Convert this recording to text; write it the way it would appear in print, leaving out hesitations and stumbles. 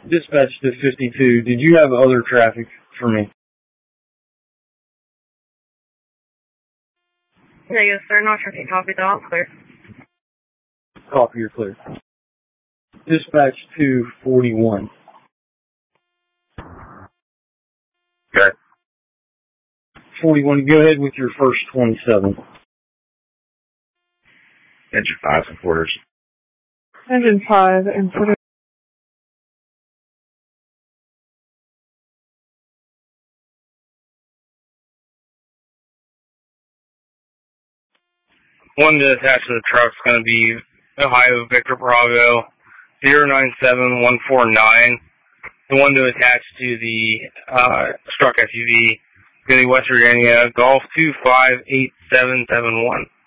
Dispatch to 52, did you have other traffic for me? Yeah, yes, sir. No traffic. Copy that. All clear. Copy, you're clear. Dispatch to 41. Okay. 41, go ahead with your first 27. Engine 5 and quarters. Engine 5 and quarters. One to attach to the truck's going to be Ohio Victor Bravo 097149. The one to attach to the struck SUV is going to be West Virginia Golf 258771.